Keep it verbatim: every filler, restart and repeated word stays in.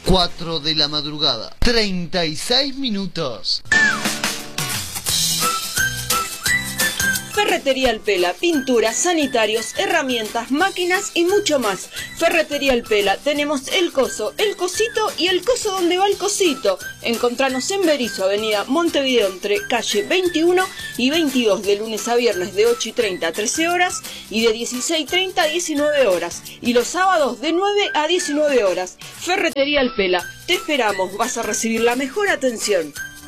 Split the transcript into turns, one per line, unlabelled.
cuatro de la madrugada, treinta y seis minutos.
Ferretería El Pela, pinturas, sanitarios, herramientas, máquinas y mucho más. Ferretería El Pela, tenemos el coso, el cosito y el coso donde va el cosito. Encontranos en Berisso, avenida Montevideo, entre calle veintiuno y veintidós, de lunes a viernes de ocho y treinta a trece horas y de dieciséis y treinta a diecinueve horas. Y los sábados de nueve a diecinueve horas. Ferretería El Pela, te esperamos, vas a recibir la mejor atención.